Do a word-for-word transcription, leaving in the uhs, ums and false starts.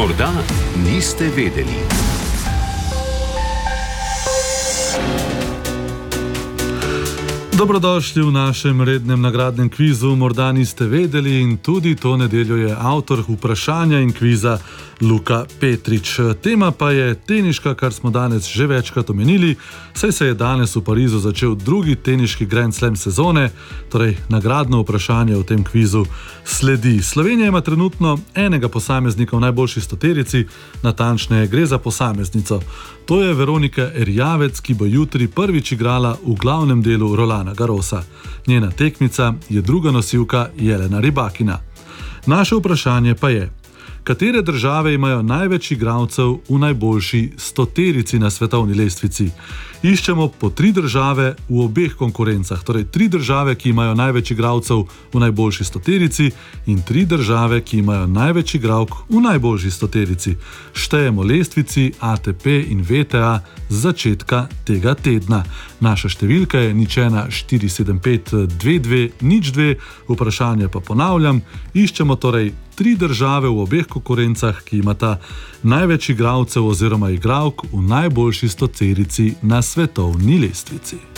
Morda niste vedeli. Dobrodošli v našem rednem nagradnem kvizu Morda niste vedeli in tudi to nedeljo je avtor vprašanja in kviza Luka Petrič. Tema pa je teniška, kar smo danes že večkrat omenili, saj se je danes v Parizu začel drugi teniški Grand Slam sezone, torej nagradno vprašanje v tem kvizu sledi. Slovenija ima trenutno enega posameznika v najboljši stoterici, natančneje gre za posameznico. To je Veronika Erjavec, ki bo jutri prvič igrala v glavnem delu Rolana Garrosa. Njena tekmica je druga nosilka Jelena Rybakina. Naše vprašanje pa je: katere države imajo največ igralcev v najboljši stoterici na svetovni lestvici? Iščemo po tri države v obeh konkurencah, torej tri države, ki imajo največ igralcev v najboljši stoterici in tri države, ki imajo največ igralk v najboljši stoterici. Štejemo lestvici A T P in V T A z začetka tega tedna. Naša številka je nič ena štiri sedem pet dve dve nič dve, vprašanje pa ponavljam, iščemo torej tri države v obeh konkurencah, ki imata največ igralcev oziroma igralk v najboljši stoterici na svetovni lestvici.